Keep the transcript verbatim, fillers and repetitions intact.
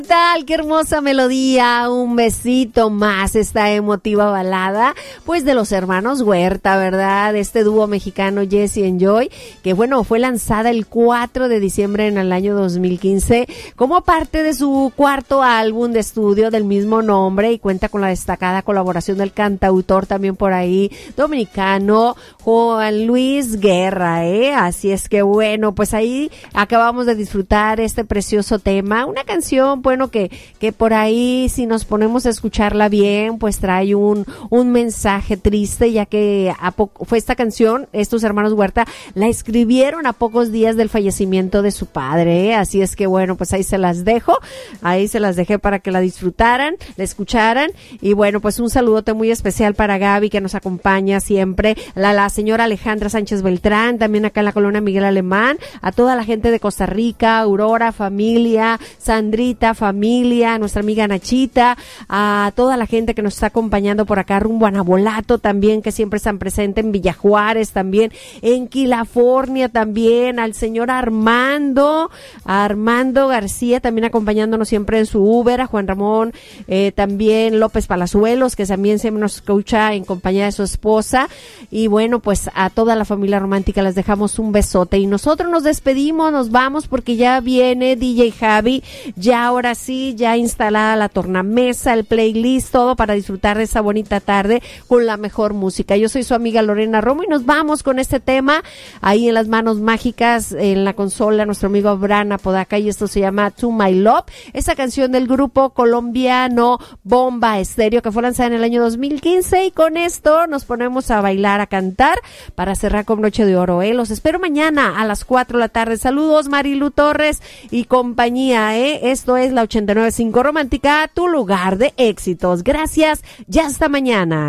¿Qué tal? Qué hermosa melodía, un besito más, esta emotiva balada, pues de los hermanos Huerta, ¿verdad? Este dúo mexicano Jesse and Joy, que bueno, fue lanzada el cuatro de diciembre en el año dos mil quince como parte de su cuarto álbum de estudio del mismo nombre y cuenta con la destacada colaboración del cantautor también por ahí dominicano Juan Luis Guerra, ¿eh? Así es que bueno, pues ahí acabamos de disfrutar este precioso tema, una canción, bueno, que, que por ahí si nos ponemos a escucharla bien, pues trae un, un mensaje triste, ya que a poco, fue esta canción, estos hermanos Huerta la escribieron a pocos días del fallecimiento de su padre, ¿eh? Así es que bueno, pues ahí se las dejo, ahí se las dejé para que la disfrutaran, la escucharan, y bueno, pues un saludote muy especial para Gaby, que nos acompaña siempre, la, la señora Alejandra Sánchez Beltrán, también acá en la colonia Miguel Alemán, a toda la gente de Costa Rica, Aurora, familia, Sandrita, familia, nuestra amiga Nachita, a toda la gente que nos está acompañando por acá rumbo a Nabolato también, que siempre están presentes en Villa Juárez también, en California también, al señor Armando, a Armando García también acompañándonos siempre en su Uber, a Juan Ramón, eh, también López Palazuelos, que también siempre nos escucha en compañía de su esposa, y bueno, pues a toda la familia romántica les dejamos un besote, y nosotros nos despedimos, nos vamos porque ya viene D J Javi, ya ahora sí, ya instalada la tornamesa, el playlist, todo para disfrutar de esa bonita tarde con la mejor música. Yo soy su amiga Lorena Romo y nos vamos con este tema ahí en las manos mágicas, en la consola, nuestro amigo Abraham Apodaca, y esto se llama To My Love, esa canción del grupo colombiano Bomba Estéreo que fue lanzada en el año dos mil quince, y con esto nos ponemos a bailar, a cantar para cerrar con broche de oro, ¿eh? Los espero mañana a las cuatro de la tarde. Saludos, Marilu Torres y compañía, ¿eh? Esto es la ochenta y nueve punto cinco Romántica, tu lugar de éxitos. Gracias, ya hasta mañana.